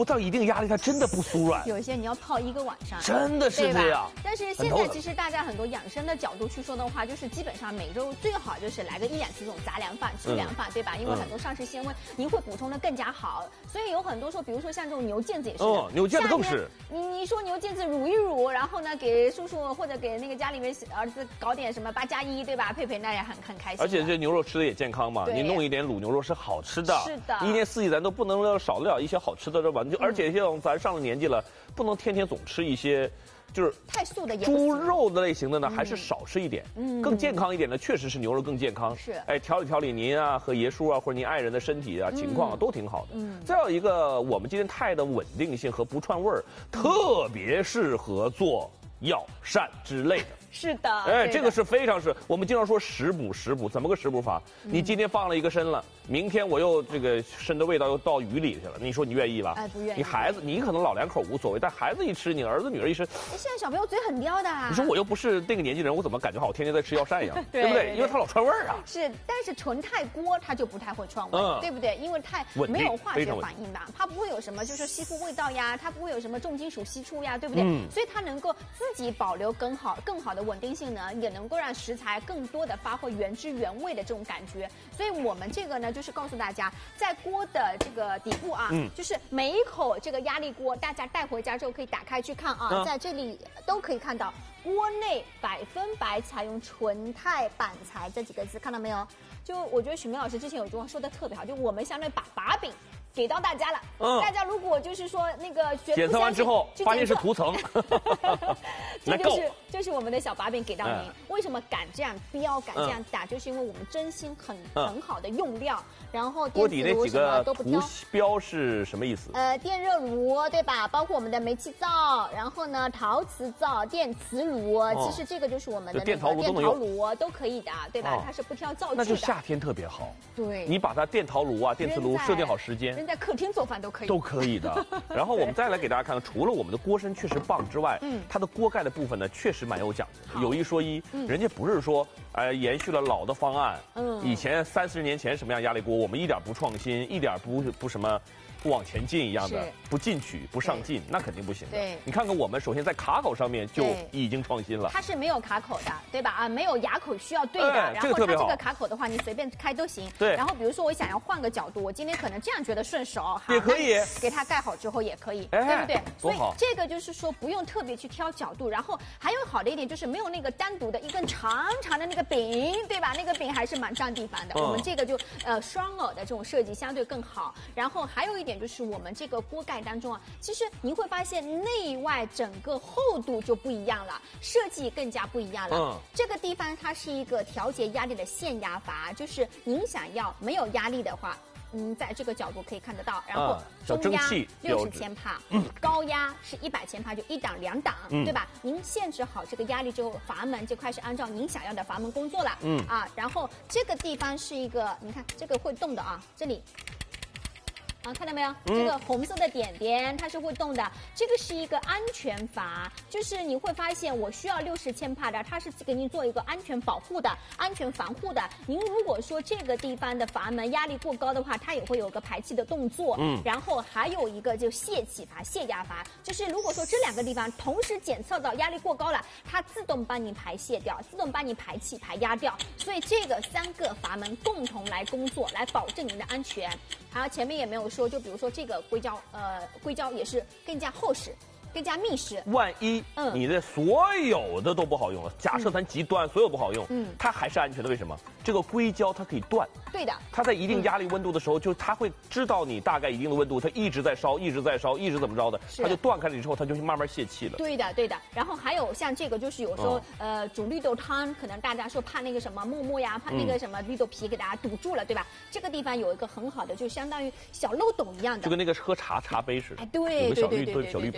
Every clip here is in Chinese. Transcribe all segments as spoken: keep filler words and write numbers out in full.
不到一定压力，它真的不酥软。 有些你要泡一个晚上， 真的是这样。 但是现在其实大家很多养生的角度去说的话，就是基本上每周最好就是来个一两次这种杂粮饭、粗粮饭，嗯、对吧？因为很多膳食纤维您会补充的更加好，所以有很多说，比如说像这种牛腱子也是， 哦，牛腱子更是。 你你说牛腱子卤一卤，然后呢给叔叔或者给那个家里面儿子搞点什么八加一，对吧？佩佩那也很很开心。 而且这牛肉吃的也健康嘛，你弄一点卤牛肉是好吃的。 是的， 一年四季咱都不能少得了一些好吃的，对吧？就而且像咱上了年纪了，不能天天总吃一些。就是太素的猪肉的类型的呢，还是少吃一点。嗯，更健康一点的，确实是牛肉更健康。 是， 哎，调理调理您啊和爷叔啊或者您爱人的身体啊情况啊都挺好的。嗯，再有一个，我们今天钛的稳定性和不串味儿，特别适合做药膳之类的。 是的， 哎，这个是非常是，我们经常说食补，食补怎么个食补法？你今天放了一个参了，明天我又这个参的味道又到鱼里去了，你说你愿意吧？ 哎，不愿意。 你孩子，你可能老两口无所谓，但孩子一吃，你儿子女儿一吃， 现在小朋友嘴很刁的。 你说我又不是那个年纪人，我怎么感觉好像我天天在吃药膳一样，对不对？因为它老串味儿啊。 是，但是纯钛锅它就不太会串味，对不对？因为钛没有化学反应吧，它不会有什么就是吸附味道呀，它不会有什么重金属析出呀，对不对？所以它能够自己保留更好、更好的稳定性呢。也能够让食材更多的发挥原汁原味的这种感觉，所以我们这个呢，就是告诉大家，在锅的这个底部啊，嗯，就是每一口这个压力锅，大家带回家之后可以打开去看啊，嗯、在这里都可以看到锅内百分百采用纯钛板材这几个字，看到没有？就我觉得许明老师之前有句话说的特别好，就我们相当于把把柄给到大家了。嗯，大家如果就是说那个检测完之后发现是涂层， 这就是就是我们的小把柄给到您。嗯、为什么敢这样标，敢这样打，嗯、就是因为我们真心很、嗯、很好的用料，然后锅底那几个图标是什么意思？ 呃，电热炉对吧？包括我们的煤气灶，然后呢陶瓷灶、电磁炉，哦、其实这个就是我们的那个电陶炉电陶炉都可以的，对吧？哦、它是不挑灶具的。 那就夏天特别好。 对， 你把它电陶炉啊、电磁炉设定好时间。 在客厅做饭都可以， 都可以的。然后我们再来给大家看看，除了我们的锅身确实棒之外，嗯，它的锅盖的部分呢，确实蛮有讲究。有一说一，嗯、人家不是说，呃，延续了老的方案，嗯，以前三十年前什么样压力锅，我们一点不创新，一点不不什么。不往前进一样的，不进取不上进，那肯定不行的。对，你看看我们，首先在卡口上面就已经创新了。 它是没有卡口的，对吧？啊，没有牙口需要对的。哎、然后它这个卡口的话，你随便开都行。对。然后比如说我想要换个角度，我今天可能这样觉得顺手， 也可以给它盖好之后也可以， 哎、 对不对？所以这个就是说不用特别去挑角度。然后还有好的一点就是没有那个单独的一根长长的那个柄，对吧？那个柄还是蛮占地方的。嗯、我们这个就呃双耳的这种设计相对更好。然后还有一点就是我们这个。锅盖当中啊，其实您会发现内外整个厚度就不一样了，设计更加不一样了。嗯，这个地方它是一个调节压力的限压阀，就是您想要没有压力的话。嗯，在这个角度可以看得到，然后中压六十千帕，嗯、高压是一百千帕，就一档两档，嗯、对吧？您限制好这个压力之后，阀门就开始按照您想要的阀门工作了。嗯啊，然后这个地方是一个，你看这个会动的啊，这里。啊，看到没有？嗯、这个红色的点点它是会动的，这个是一个安全阀，就是你会发现我需要六十千帕的，它是给您做一个安全保护的、安全防护的。您如果说这个地方的阀门压力过高的话，它也会有个排气的动作。嗯，然后还有一个就泄气阀、泄压阀，就是如果说这两个地方同时检测到压力过高了，它自动帮你排泄掉，自动帮你排气、排压掉。所以这个三个阀门共同来工作，来保证您的安全。还有前面也没有说，就比如说这个硅胶，呃，硅胶也是更加厚实。更加密实。 万一你的所有的都不好用了，假设咱极端所有不好用，嗯，它还是安全的。为什么？这个硅胶它可以断。 对的。 它在一定压力温度的时候，就它会知道你大概一定的温度，它一直在烧，一直在烧，一直怎么着的，它就断开了之后，它就慢慢泄气了。 对的，对的。然后还有像这个，就是有时候、嗯、呃煮绿豆汤，可能大家说怕那个什么沫沫呀，怕那个什么绿豆皮给大家堵住了，对吧？这个地方有一个很好的，就相当于小漏斗一样的， 就跟那个喝茶茶杯似的。 哎，对对对对对对， 小绿杯， 然后也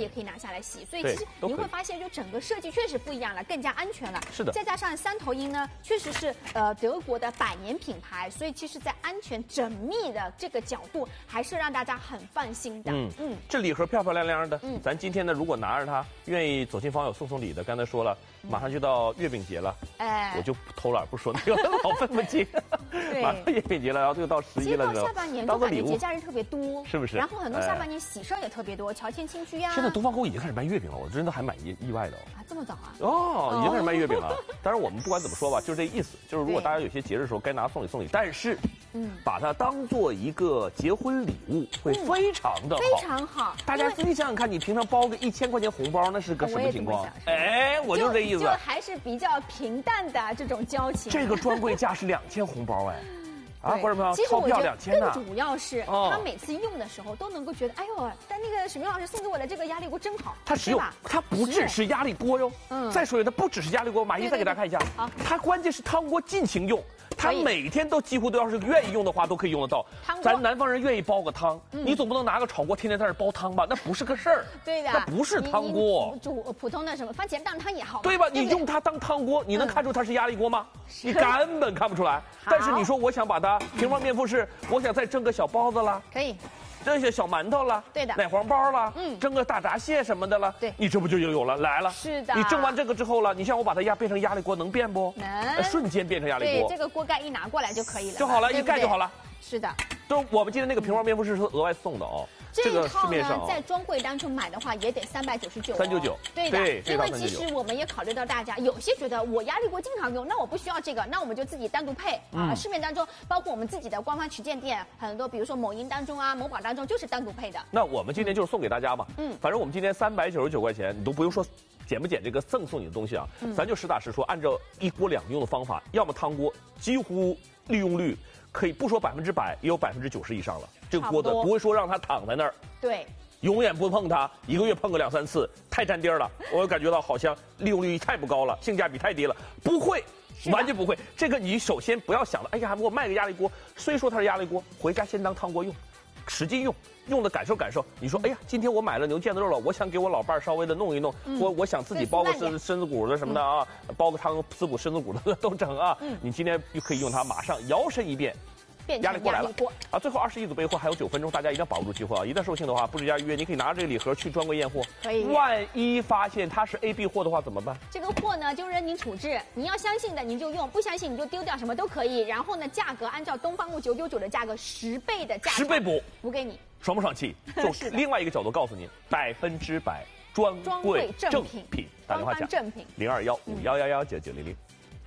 也可以拿下来洗。所以其实你会发现，就整个设计确实不一样了，更加安全了。 是的。 再加上三头鹰呢，确实是呃德国的百年品牌，所以其实在安全缜密的这个角度，还是让大家很放心的。嗯嗯，这礼盒漂漂亮亮的。嗯，咱今天呢，如果拿着它，愿意走亲访友送送礼的，刚才说了，马上就到月饼节了。哎，我就偷懒不说那个老分不节。对。马上月饼节了，然后就到十一了。 到下半年就感觉节假日特别多， 是不是？ 然后很多下半年喜事也特别多，乔迁亲戚呀。 现在东方宫已经开始卖月饼了，我真的还蛮意意外的哦。 啊，这么早啊？ 哦，已经开始卖月饼了。当然，我们不管怎么说吧，就是这意思，就是如果大家有些节日的时候该拿送礼送礼，但是，嗯，把它当做一个结婚礼物会非常的好， 非常好。 大家自己想想看，你平常包个一千块钱红包，那是个什么情况？哎，我就这意思， 就还是比较平淡的这种交情。 这个专柜价是两千红包哎。啊，观众朋友， 其实我觉得更主要是他每次用的时候都能够觉得，哎呦，但那个史明老师送给我的这个压力锅真好， 它实用，它不只是压力锅哟。嗯，再说一个，它不只是压力锅，马一再给大家看一下，好，它关键是汤锅尽情用。他每天都几乎都要是愿意用的话，都可以用得到。咱南方人愿意煲个汤，你总不能拿个炒锅天天在那煲汤吧？那不是个事儿。 对的， 那不是汤锅。 煮普通的什么番茄当汤也好。 对吧？你用它当汤锅，你能看出它是压力锅吗？你根本看不出来。但是你说我想把它平方面复式，我想再蒸个小包子啦， 可以。 蒸些小馒头了， 对的， 奶黄包了，嗯，蒸个大闸蟹什么的了， 对， 你这不就有了来了？ 是的， 你蒸完这个之后了，你像我把它压变成压力锅，能变不？ 能， 瞬间变成压力锅。 对，这个锅盖一拿过来就可以了， 就好了，一盖就好了。 是的， 都我们今天那个平方面复式是额外送的哦。 这一套呢，在专柜当中买的话也得三百九十九， 三九九， 对的。因为其实我们也考虑到大家有些觉得我压力锅经常用，那我不需要这个，那我们就自己单独配啊。市面当中，包括我们自己的官方旗舰店，很多，比如说某音当中啊、某宝当中，就是单独配的。 那我们今天就是送给大家嘛，嗯，反正我们今天三百九十九块钱，你都不用说减不减这个赠送你的东西啊，咱就实打实说，按照一锅两用的方法，要么汤锅几乎利用率可以不说百分之百，也有百分之九十以上了。这个锅子不会说让它躺在那儿， 对， 永远不碰它，一个月碰个两三次，太占地儿了。我感觉到好像利用率太不高了，性价比太低了，不会。完全不会，这个你首先不要想了，哎呀，我卖个压力锅，虽说它是压力锅，回家先当汤锅用，实际用，用的感受感受。你说，哎呀，今天我买了牛腱子肉了，我想给我老伴儿稍微的弄一弄，嗯、我我想自己包个身身子骨的什么的啊，嗯、包个汤滋补身子骨的都整啊。嗯、你今天就可以用它，马上摇身一变。压力锅来了啊！最后二十一组备货还有九分钟，大家一定要把握住机会啊！一旦售罄的话，不止加预约，你可以拿着这个礼盒去专柜验货。 可以。 万一发现它是 A B 货的话怎么办？ 这个货呢就任你处置，你要相信的你就用，不相信你就丢掉，什么都可以。然后呢，价格按照东方木九九九的价格十倍的价， 十倍补补给你， 爽不爽气？就是另外一个角度告诉你，百分之百专柜正品，打电话讲正品零二幺五幺幺幺九九零零。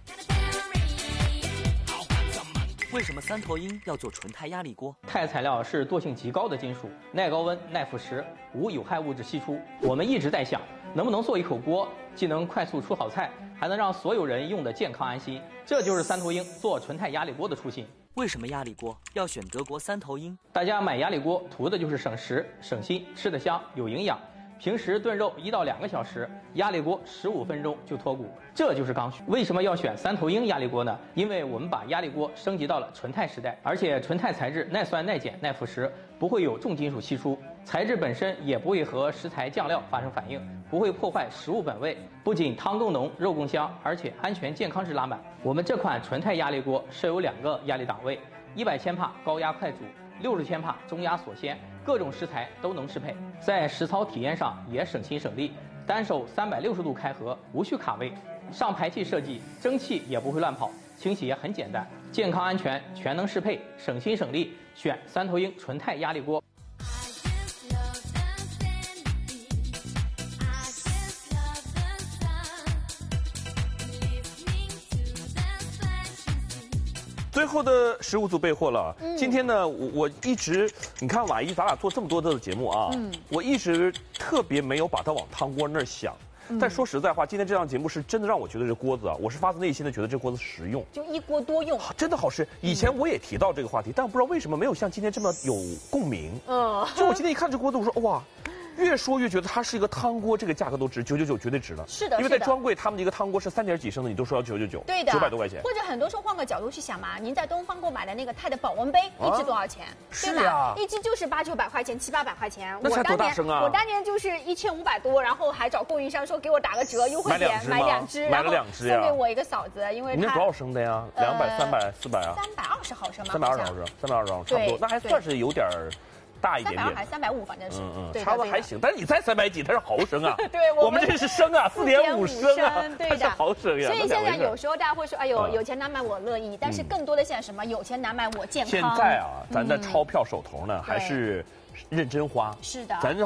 为什么三头鹰要做纯钛压力锅？ 钛材料是惰性极高的金属，耐高温、耐腐蚀，无有害物质析出。我们一直在想，能不能做一口锅，既能快速出好菜，还能让所有人用得健康安心。这就是三头鹰做纯钛压力锅的初心。 为什么压力锅要选德国三头鹰？ 大家买压力锅图的就是省时、省心，吃得香，有营养。平时炖肉一到两个小时，压力锅十五分钟就脱骨，这就是刚需。为什么要选三头鹰压力锅呢？因为我们把压力锅升级到了纯钛时代，而且纯钛材质耐酸、耐碱、耐腐蚀，不会有重金属析出，材质本身也不会和食材酱料发生反应，不会破坏食物本味。不仅汤更浓、肉更香，而且安全健康值拉满。我们这款纯钛压力锅设有两个压力档位，一百千帕高压快煮，六十千帕中压锁鲜。各种食材都能适配，在实操体验上也省心省力，单手三百六十度开合，无需卡位，上排气设计，蒸汽也不会乱跑，清洗也很简单，健康安全全能适配，省心省力，选三头鹰纯钛压力锅。 最后的十五组备货了。嗯、今天呢，我我一直，你看马一，咱俩做这么多的节目啊，嗯、我一直特别没有把它往汤锅那儿想。嗯、但说实在话，今天这档节目是真的让我觉得这锅子啊，我是发自内心的觉得这锅子实用， 就一锅多用， 真的好吃。以前我也提到这个话题，但我不知道为什么没有像今天这么有共鸣。嗯，就我今天一看这锅子，我说哇。 越说越觉得它是一个汤锅，这个价格都值，九九九绝对值了。 是的， 因为在专柜他们的一个汤锅是三点几升的，你都说要九九九， 对的， 九百多块钱。 或者很多时候换个角度去想嘛，您在东方购买的那个钛的保温杯，一只多少钱？ 是对吧？ 啊， 一只就是八九百块钱，七八百块钱。 那才多大升啊！ 我当年就是一千五百多，然后还找供应商说给我打个折，优惠点，买两只， 买了两只呀， 送给我一个嫂子，因为你那多少升的呀？两百、三百、四百啊？ 三百二十毫升吗？ 三百二十毫升，三百二十毫升，差不多，那还算是有点儿。大一点点， 三百二还是三百五，反正是， 嗯嗯，差不多还行。但是你才三百几，它是毫升啊。 对， 我们这是升啊，四点五升啊， 对的，毫升呀。 所以现在有时候大家会说，哎呦，有钱难买我乐意，但是更多的现在什么，有钱难买我健康。 现在啊，咱的钞票手头呢，还是认真花。 是的， 咱这